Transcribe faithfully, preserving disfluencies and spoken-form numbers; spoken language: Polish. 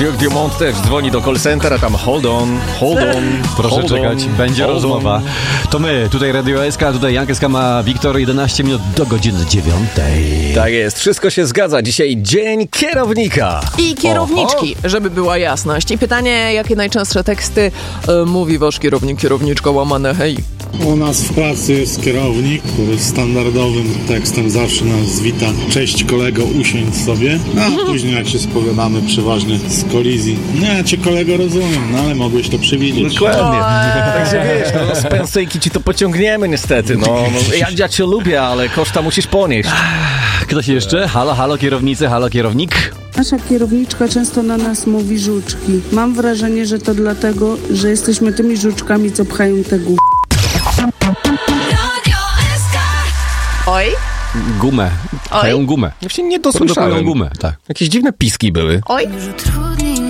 Dirk Dumont też dzwoni do call centera, tam hold on, hold on. Proszę hold czekać, on, będzie hold rozmowa. on. To my, tutaj Radio S K, tutaj Jankę ma Wiktor, jedenaście minut do godziny dziewiątej. Tak jest, wszystko się zgadza. Dzisiaj dzień kierownika. I kierowniczki, Oho. żeby była jasność. I pytanie, jakie najczęstsze teksty e, mówi wasz kierownik, kierowniczka, łamane hej? U nas w pracy jest kierownik, który standardowym tekstem zawsze nas wita. Cześć kolego, usiądź sobie. A później jak się spowiadamy przeważnie z kolizji. Nie, ja cię kolego rozumiem, no ale mogłeś to przewidzieć. Dokładnie. Także wiesz, no z pensejki ci to pociągniemy niestety. No, no ja, ja cię lubię, ale koszta musisz ponieść. Ktoś jeszcze? Halo, halo kierownicy, halo kierownik. Nasza kierowniczka często na nas mówi żuczki. Mam wrażenie, że to dlatego, że jesteśmy tymi żuczkami, co pchają te gó... Oj? Gumę. Pchają gumę. Ja się nie dosłyszałem. Gumę, tak. Jakieś dziwne piski były. Oj? Trudniej